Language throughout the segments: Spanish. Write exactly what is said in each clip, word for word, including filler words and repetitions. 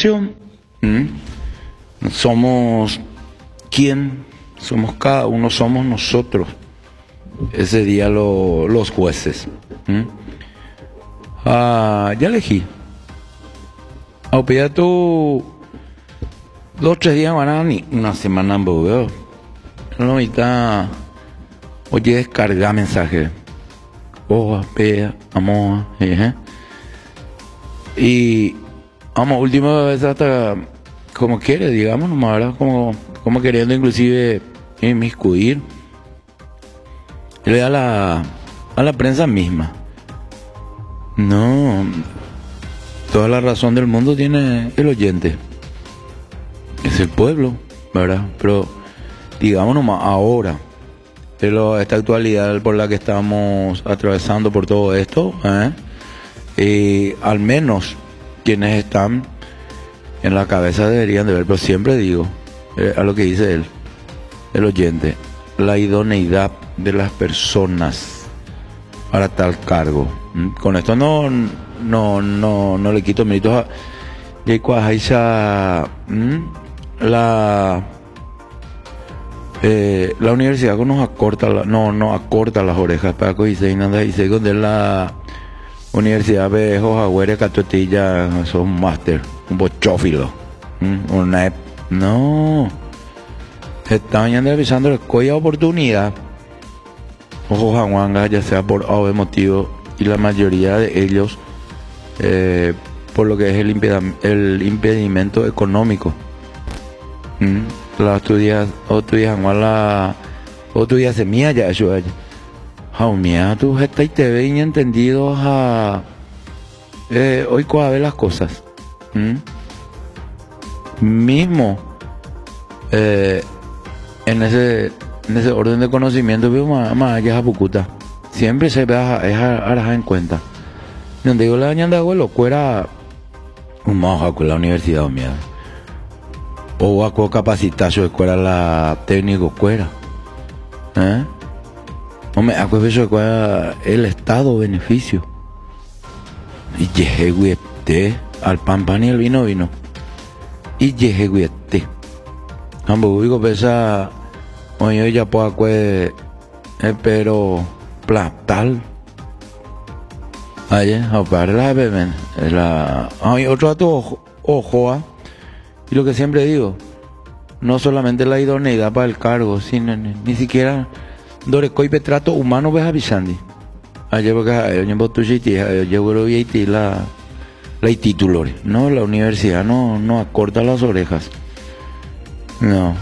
información. ¿Mm? Somos quién, somos cada uno, somos nosotros. Ese día lo, los jueces. ¿Mm? Ah, ya elegí. Aupilla tú dos, tres días, van a ni una semana en Bogotá. No, ahorita, oye, descarga mensaje. Oja, pea, amor, eh, y vamos, última vez hasta como quiere, digamos, nomás, ¿verdad? Como, como queriendo inclusive inmiscuir. Le da a la, a la prensa misma. No, toda la razón del mundo tiene el oyente. Es el pueblo, ¿verdad? Pero digamos nomás ahora, pero esta actualidad por la que estamos atravesando por todo esto, ¿eh? Y al menos quienes están en la cabeza deberían de ver, pero siempre digo, eh, a lo que dice él, el oyente, la idoneidad de las personas para tal cargo. ¿Mm? Con esto no no no no le quito méritos a Yaikuajaisa, la eh, la universidad nos acorta la, no no acorta las orejas para que dice nada y donde la universidad de Jojagüere Catuetilla son un máster, un bochófilo, ¿Mm? Una ep no están ya avisando el coya oportunidad ojo Juanga, ya sea por obvio motivo, y la mayoría de ellos eh, por lo que es el, impedam el impedimento económico. ¿Mm? La estudias o estudias la o estudias semilla ya eso allá jaumia tú está y te ven entendidos a eh, hoy cuál ver las cosas. ¿Mm? Mismo eh, en ese en ese orden de conocimiento veo más más allá a Pucuta siempre se ve a, es a, a en cuenta donde digo la dañan de abuelo fuera un majo con la universidad mía o a capacitar su escuela la técnico fuera ¿eh? Hombre, a eso escuela el estado beneficio y llegué al pan pan y el vino vino y llegué ambos digo pesa oye ya puedo pues pero platal ayer a para la bebé la hay otro dato ojo a y lo que siempre digo no solamente la idoneidad para el cargo sino ni, ni siquiera doreco y petrato humano ves a Bisandi ayer porque yo voto yo yo y la la título no la universidad no no acorta las orejas no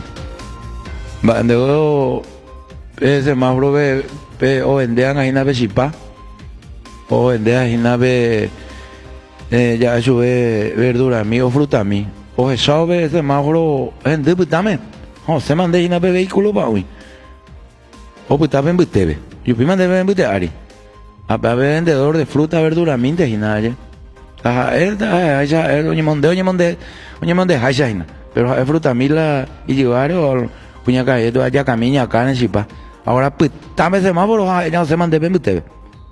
Bandeo ese más brove o vendean ahí nave chipa o vendean ahí nave eh, ya sube verdura mi o fruta mi o sabe ese más bro en diputame o se mande ahí nave vehículo pa hoy o putame en butebe yo pima debe en buteari a vendedor de fruta verdura minte y nada ya ajá él ya él oye monde oye monde oye monde haishaina pero es fruta mila y llevar o puña caer tú allá camina acá en Chipa ahora pues también se más por ya no se mande bien usted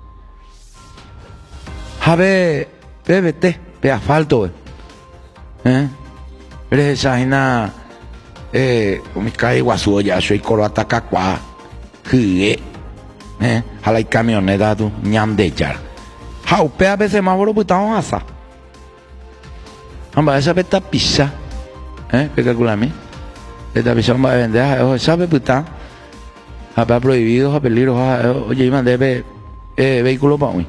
jabe bebete pe asfalto eh pero esa vaina eh mi cae guasu ya soy coro ataca qua que eh hala camioneta tú ñam de echar jau pe a veces más por putamos asa amba esa peta pizza eh que calculame esta visión va a vender, ¿sabe puta? Había prohibido, a peligro, oye, y mandé eh, vehículo para mí.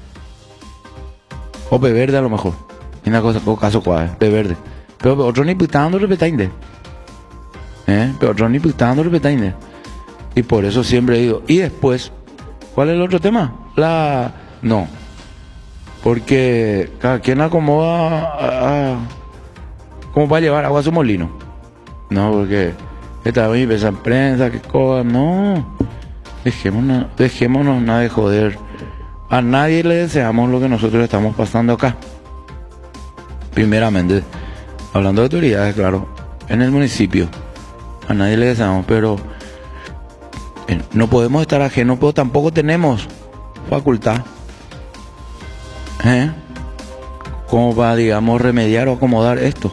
O pe verde a lo mejor. Y una cosa, o caso cuál, pe verde. Pero otro ni putando repetainde. ¿Eh? Pero otro ni putando repetainde. Y por eso siempre digo, y después, ¿cuál es el otro tema? La. No. Porque cada quien acomoda a, a, como va a llevar agua a su molino. No, porque esta vez pesa en prensa, que cosas, no. Dejémonos, dejémonos nada de joder. A nadie le deseamos lo que nosotros estamos pasando acá. Primeramente, hablando de autoridades, claro, en el municipio, a nadie le deseamos, pero eh, no podemos estar ajenos, pero tampoco tenemos facultad. ¿Eh? Como para, digamos, remediar o acomodar esto.